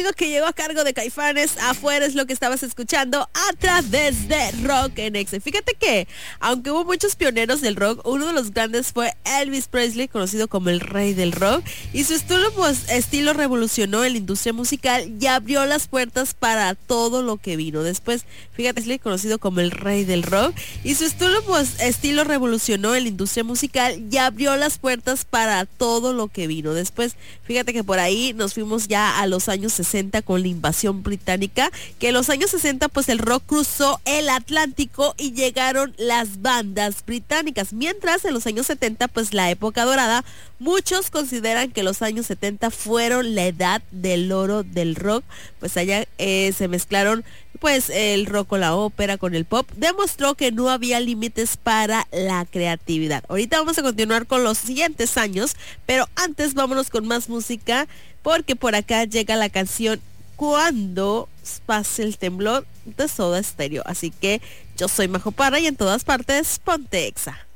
sonido que llegó a cargo de Caifanes, Afuera, es lo que estabas escuchando a través de Rock en Exa. Fíjate que, aunque hubo muchos pioneros del rock, uno de los grandes fue Elvis Presley, conocido como el rey del rock, y su estilo revolucionó en la industria musical y abrió las puertas para todo lo que vino después. Fíjate, Presley, conocido como el rey del rock, y su estilo revolucionó en la industria musical y abrió las puertas para todo lo que vino después. Fíjate que por ahí nos fuimos ya a los años 60 con la invasión británica, que en los años 60 pues el rock cruzó el Atlántico y llegaron las bandas británicas, mientras en los años 70 pues la época dorada. Muchos consideran que los años 70 fueron la edad del oro del rock, pues allá se mezclaron pues el rock con la ópera, con el pop. Demostró que no había límites para la creatividad. Ahorita vamos a continuar con los siguientes años, pero antes vámonos con más música, porque por acá llega la canción Cuando pase el temblor de Soda Stereo. Así que yo soy Majo Parra y en todas partes ponte Exa.